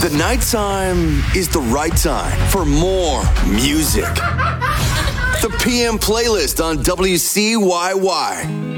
The nighttime is the right time for more music. The PM playlist on WCYY.